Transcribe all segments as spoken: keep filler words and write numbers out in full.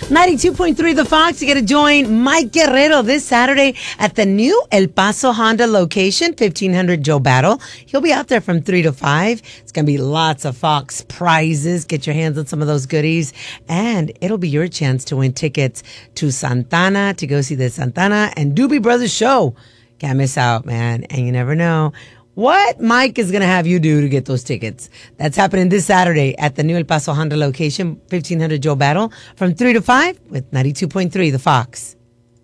ninety-two point three The Fox. You got to join Mike Guerrero this Saturday at the new El Paso Honda location, fifteen hundred Joe Battle. He'll be out there from three to five. It's going to be lots of Fox prizes. Get your hands on some of those goodies. And it'll be your chance to win tickets to Santana, to go see the Santana and Doobie Brothers show. Can't miss out, man. And you never know what Mike is going to have you do to get those tickets. That's happening this Saturday at the new El Paso Honda location, fifteen hundred Joe Battle, from three to five with ninety-two point three The Fox.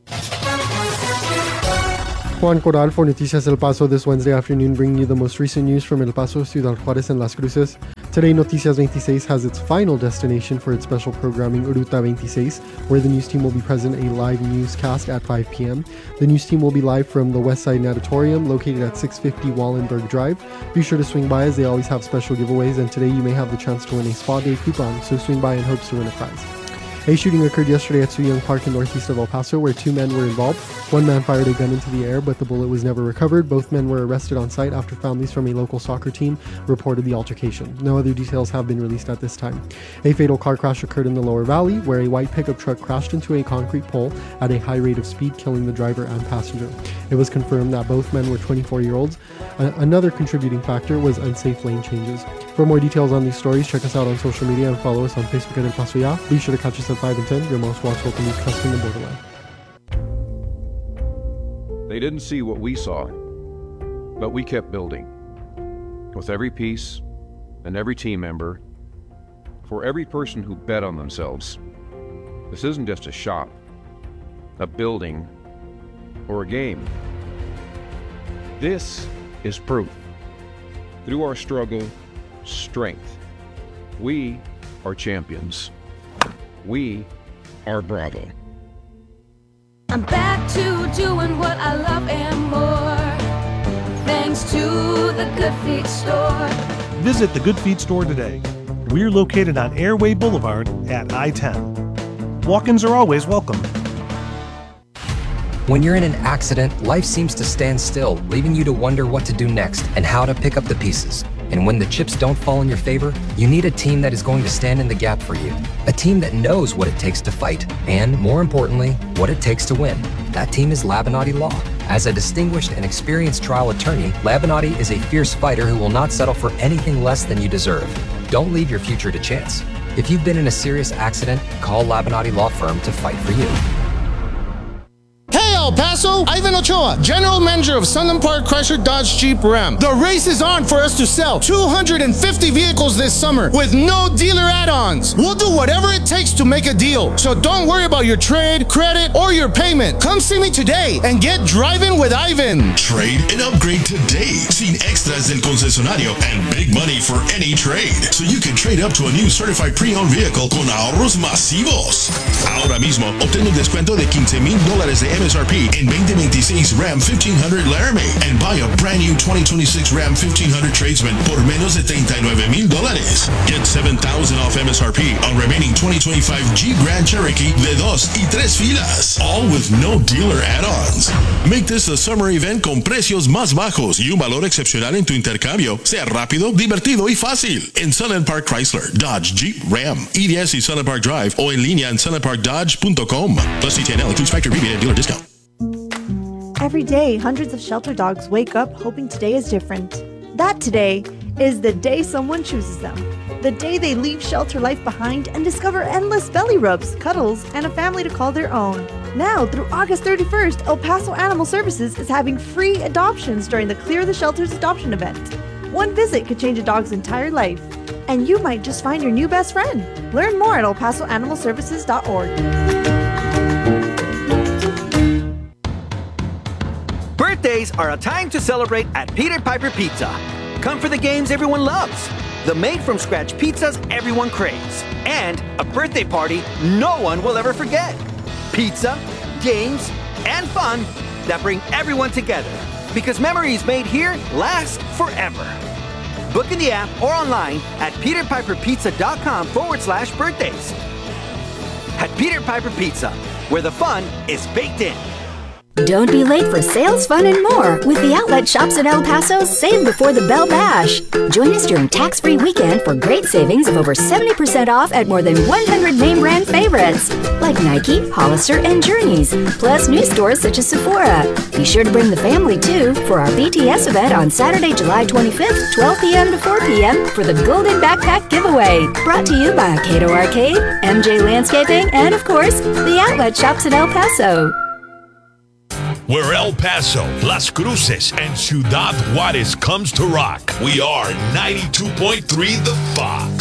Juan Corral for Noticias El Paso this Wednesday afternoon, bringing you the most recent news from El Paso, Ciudad Juárez, and Las Cruces. Today, Noticias twenty-six has its final destination for its special programming, Ruta twenty-six, where the news team will be present a live newscast at five p.m. The news team will be live from the West Side Natatorium, located at six fifty Wallenberg Drive. Be sure to swing by, as they always have special giveaways, and today you may have the chance to win a spa day coupon, so swing by in hopes to win a prize. A shooting occurred yesterday at Suyong Park in northeast of El Paso, where two men were involved. One man fired a gun into the air, but the bullet was never recovered. Both men were arrested on site after families from a local soccer team reported the altercation. No other details have been released at this time. A fatal car crash occurred in the Lower Valley, where a white pickup truck crashed into a concrete pole at a high rate of speed, killing the driver and passenger. It was confirmed that both men were twenty-four-year-olds. A- another contributing factor was unsafe lane changes. For more details on these stories, check us out on social media and follow us on Facebook at El Paso Ya. Be sure to catch us at five and ten, your most watched local newscast in the borderline. They didn't see what we saw, but we kept building. With every piece and every team member, for every person who bet on themselves. This isn't just a shop, a building, or a game. This is proof. Through our struggle, strength, we are champions. We are Bravo. I'm back to doing what I love and more, thanks to the Good Feet store. Visit the Good Feet store today. We're located on Airway Boulevard at I ten. Walk-ins are always welcome. When you're in an accident, life seems to stand still, leaving you to wonder what to do next and how to pick up the pieces. And when the chips don't fall in your favor, you need a team that is going to stand in the gap for you. A team that knows what it takes to fight, and more importantly, what it takes to win. That team is Labinati Law. As a distinguished and experienced trial attorney, Labinati is a fierce fighter who will not settle for anything less than you deserve. Don't leave your future to chance. If you've been in a serious accident, call Labinati Law Firm to fight for you. El Paso, Ivan Ochoa, General Manager of Sunland Park Chrysler Dodge Jeep Ram. The race is on for us to sell two hundred fifty vehicles this summer with no dealer add-ons. We'll do whatever it takes to make a deal. So don't worry about your trade, credit, or your payment. Come see me today and get driving with Ivan. Trade and upgrade today. Sin extras del concesionario and big money for any trade. So you can trade up to a new certified pre-owned vehicle con ahorros masivos. Ahora mismo, obtén un descuento de quince mil dólares de M S R P en twenty twenty-six Ram fifteen hundred Laramie and buy a brand new twenty twenty-six Ram fifteen hundred Tradesman por menos de treinta y nueve mil dólares. Get seven thousand off M S R P on remaining twenty twenty-five Jeep Grand Cherokee de dos y tres filas, all with no dealer add-ons. Make this a summer event con precios más bajos y un valor excepcional en tu intercambio. Sea rápido, divertido y fácil. En Sunland Park Chrysler, Dodge, Jeep, Ram, E D S y Sunland Park Drive o en línea en sunland park dodge punto com. Plus C T N L includes factory rebate and dealer discount. Every day, hundreds of shelter dogs wake up hoping today is different. That today is the day someone chooses them. The day they leave shelter life behind and discover endless belly rubs, cuddles, and a family to call their own. Now, through August thirty-first, El Paso Animal Services is having free adoptions during the Clear the Shelters adoption event. One visit could change a dog's entire life, and you might just find your new best friend. Learn more at el paso animal services dot org. Birthdays are a time to celebrate at Peter Piper Pizza. Come for the games everyone loves, the made-from-scratch pizzas everyone craves, and a birthday party no one will ever forget. Pizza, games, and fun that bring everyone together, because memories made here last forever. Book in the app or online at peterpiperpizza.com forward slash birthdays. At Peter Piper Pizza, where the fun is baked in. Don't be late for sales, fun, and more with the outlet shops in El Paso. Save before the Bell Bash. Join us during tax-free weekend for great savings of over seventy percent off at more than one hundred name brand favorites like Nike, Hollister, and Journeys, plus new stores such as Sephora. Be sure to bring the family too for our B T S event on Saturday, July twenty-fifth, twelve p.m. to four p.m. for the Golden Backpack Giveaway. Brought to you by Cato Arcade, M J Landscaping, and of course, the outlet shops in El Paso. Where El Paso, Las Cruces, and Ciudad Juarez comes to rock, we are ninety-two point three The Fox.